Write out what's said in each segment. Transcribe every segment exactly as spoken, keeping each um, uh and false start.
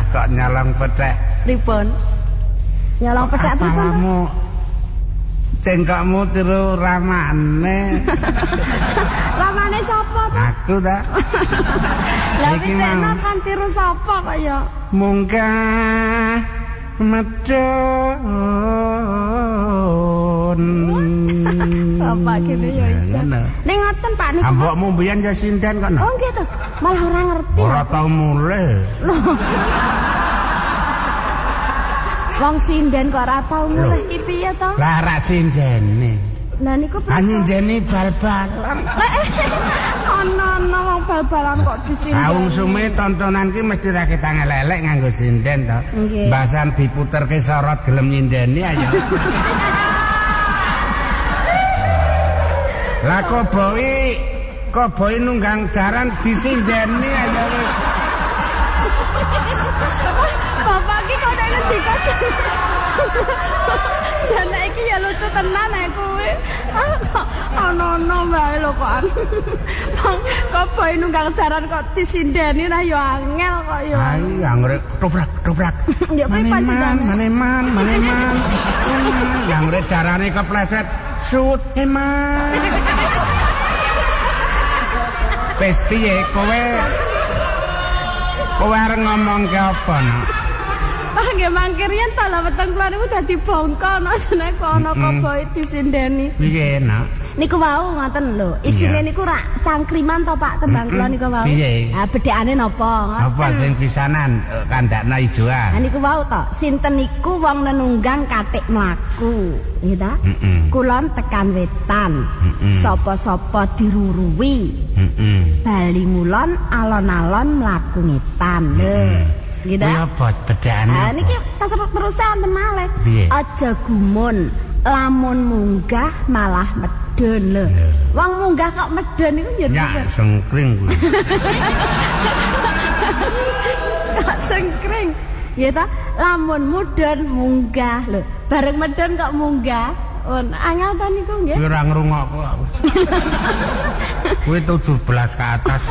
kok nyolong pecek. Pripun? Nyolong pecek pripun? Kamu cengkokmu tiru ramane. Ramane sapa to? Aku ta. Lah pikirno kan tiru sapa kok ya? Munggah medon. Apa kene ya iso. Ning ngoten Pak niku. Ambokmu mbiyen ya sinden kok. Oh nggih to. Malah ora ngerti. Ora tau mulih. Wong sinden kok ora tau mulih ki piye to? Lah rak sindene. Lah niku anyinjeni bal-balan. Ana-ana wong bal-balan kok disinden. Kaung sume tontonan ki mesti ra ketang elek nganggo sinden to. Mbasan diputerke sorot gelem nyindeni ayo. Lah koboi, koboi nunggang jaran disindeni ayo. Bapak ki kok nek ngendika. Jane iki ya lucu tenan ae kowe. Ana-ana wae lho kok. Koboi nunggang jaran kok disindeni lah ya angel kok ya. Ayo angrek toprak toprak. Ya maneman, maneman, maneman. Angrek jarane kepleset. Sut eman. Wis piye kowe? Kowe arep ngomong ke apa no? Pak nggih mangke riyen ta lha weteng kula niku dadi bongko ana jenenge ana koboi disindeni. Piye no? Niku wau ngoten lho. Isine niku rak cangkriman to Pak tembang kula niku wau. Piye? Ha bedhekane napa? Apa sing pisanan kandakna ijoan? Ha niku wau to. Sinten niku wong nenunggang katik mlaku. Nggih ta? Kulon tekan wetan. Sapa-sapa diruruwi. Heeh. Bali ngulon alon-alon mlaku ngetan. Lho. Nggih ta? Ya apa bedhekane? Ha niki tasrep terus wonten malih. Aja gumun. Lamun munggah malah medun lho. Wong munggah kok medun niku ya ya sengkring kuwi. Kok sengkring. Ya ta, lamun mudun munggah lho. Bareng medun kok munggah. Oh, angel ta niku nggih. Kuwi ora ngrungokku aku. Kuwi tujuh belas ke atas.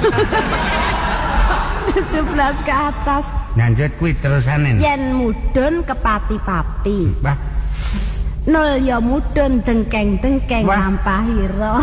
tujuh belas ke atas. Lanjut kuwi terusane. Yen mudun kepati-pati. Bah. Nol ya mudun dengkeng-dengkeng lampahira.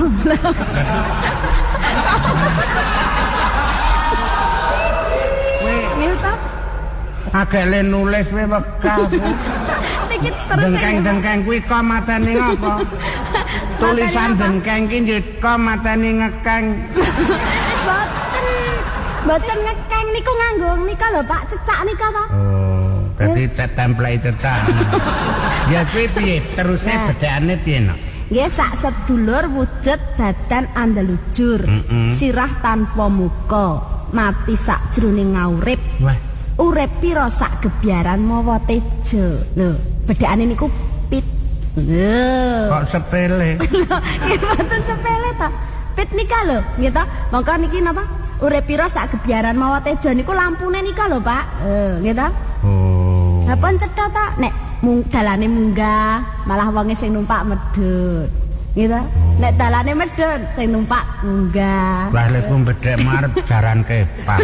Wih, ta? Agak le nulis we wekah. Niki terus dengkeng-dengkeng kuwi kok matane ngopo? Tulisan dengkeng ki yo kok matane ngekeng. Boten. Boten ngekeng niku nganggo nika lho Pak, cecak nika to. Oh, dadi template cecak. Ya kuwi piye? Teruse bedhekane piye no? Nggih sak sedulur wujud dadan andalujur. Sirah tanpa muka, mati sak jroning ngaurip. Wah. Urip pira sak gebyaran mawa tejo. Lho, bedhekane niku pit. Lho. Kok sepele? Nggih mboten sepele ta. Pit nika lho, nggih ta? Mongko niki napa? Urip pira sak gebyaran mawa tejo niku lampune nika lho, Pak. Eh, nggih ta? Oh. Lah pun cetha ta nek mung dalane munggah, malah wonge sing numpak medhun. Nggih ta? Nek dalane medhun, sing numpak munggah. Lah lek ku bedhek marep jaran kepang.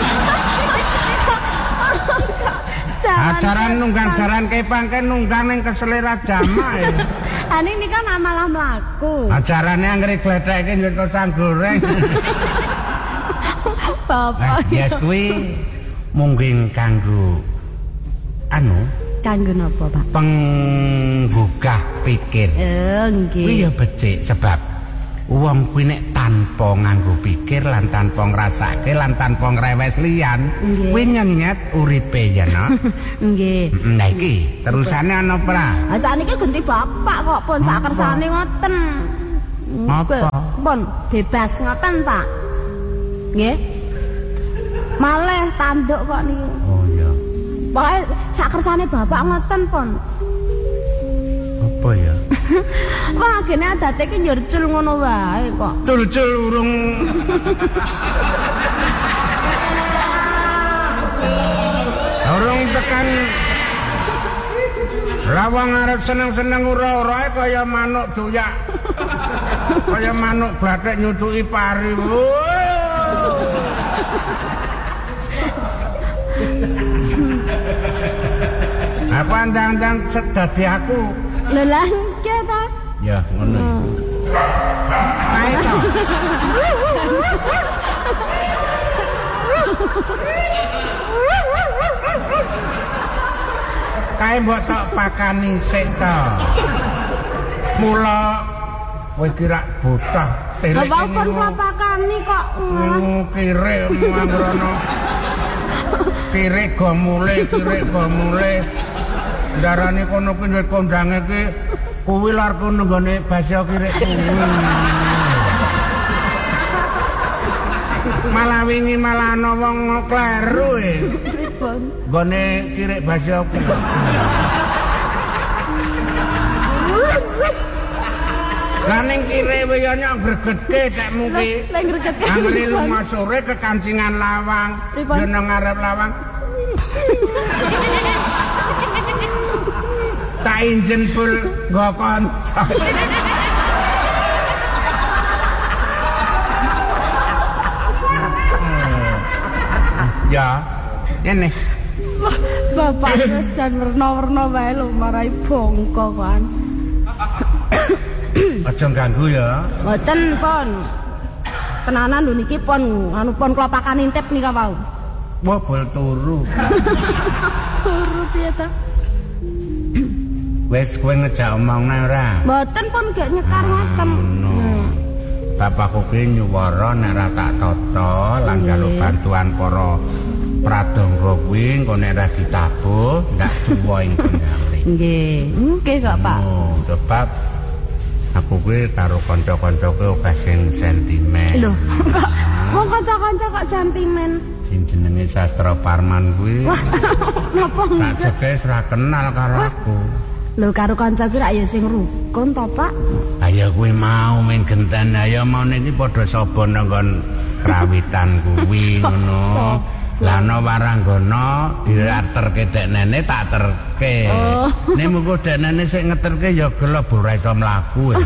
Ajaran nunggang jaran kepang kan nunggang ning keselera jamak ya. Ani ini kan malah mlaku. Ajarane anggere glethekke yo kosang goreng. Bapak. Ya kuwi mungkin kanggo anu kanggo napa, Pak? Penggugah pikir. Eh, nggih. Kuwi ya becik sebab wong kuwi nek tanpa nganggo pikir lan tanpa ngrasake lan tanpa ngrewes liyan kuwi nyenyet uripe ya no. Nggih. Nah iki terusane ana apa? Ha sakniki ganti bapak kok pun sak kersane ngoten. Apa? Pun bebas ngoten, Pak. Nggih. Malih tanduk kok niku. Oh iya. Pokoke sak kersane bapak ngoten pun. Apa ya? Wah, gene adate iki njurcul ngono wae kok. Cul-cul urung. Urung tekan. Lawang arep seneng-seneng ura-urae kaya manuk doyak. Kaya manuk blathek nyucuki pari. Aku andang-andang sedadi aku. Lha lan ke ta? Ya, ngono. Ayo to. Kae mbok tok pakani sik to. Mula kowe kira bocah telik iki. Bapak kon pakani kok. Kire mangrono. Kire go mule, kire go mule. Darane kono kuwi kondange ki kuwi larku nenggone basya kire kuwi. Malah wingi malah ana wong kleru e. Gone kire basya kuwi. Lah ning kire ya nyok gregetke tekmu ki. Lah gregetke. Anggere lunga sore ke kancingan lawang. Yo nang ngarep lawang. Tak injen full nggo kanca. Ya, ini. Bapak wis jan werna-werna wae lho marai bongko kan. Aja ganggu ya. Mboten, Pon. Tenanan lho niki pon anu pon klopakan intip nika wau. Wah, bol turu. Turu piye ta? Wes kowe ngejak omongne ora? Mboten pun gak nyekar ngoten. Hmm. Bapakku ki nyuwara nek ra tak tata lan njaluk bantuan para pradangga kuwi engko nek ra ditabuh ndak tuwa ing kendale. Nggih, nggih kok, Pak. Oh, sebab aku kuwi karo kanca-kancaku ora sing sentimen. Lho, wong kanca-kanca kok sentimen. Sing jenenge Sastra Parman kuwi. Wah, napa tak jeke ora kenal karo aku. Lho karo kanca ki rak ya sing rukun to, Pak? Ayo kuwi mau main genten, ayo mau niki padha sapa nanggon krawitan kuwi ngono. Lah ana waranggana diaterke dek nene tak terke. Oh. Nek mengko dek nene sik ngeterke ya gelo ora iso mlaku.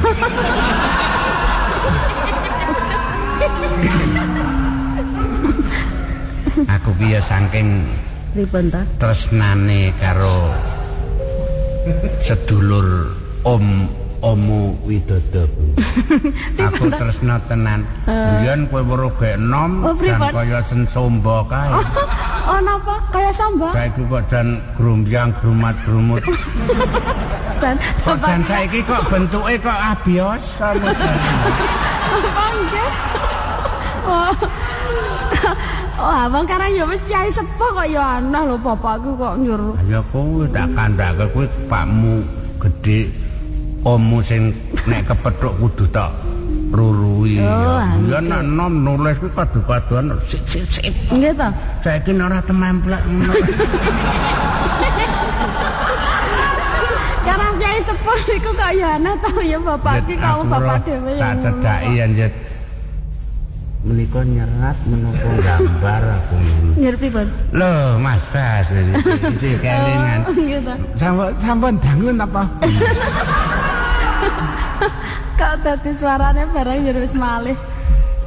Aku ki ya saking pripun ta? Tresnane karo sedulur Om Omu Widodo. Aku tresna tenan. Biyen kowe weruh gek enom jan kaya sensomba kae. Oh napa? Kaya samba? Saiki kok jan grumbyang grumat-grumut. Dan kok jan saiki kok bentuke kok abiyasa. Apa nggih? Oh. Oh, abang karang ya wis kiai sepuh kok ya aneh lho bapakku kok nyuruh. Ya kowe tak kandhake kowe pakmu gedhe ommu sing nek kepethuk kudu tak rurui. Oh, ya nek nom nulis kuwi kadu-kaduan sik-sik. Nggih ta? Saiki ora tememplek ngono. Karang kiai sepuh iku kok ya aneh ta ya bapak ki kok bapak dhewe ya. Tak cedhaki anjet. Menika nyerat menapa gambar aku. Ngerti, Bang? Loh, Mas Bas iki kelingan. Nggih ta. Sampun sampun dangu napa? Kok dadi suarane bareng ya wis malih.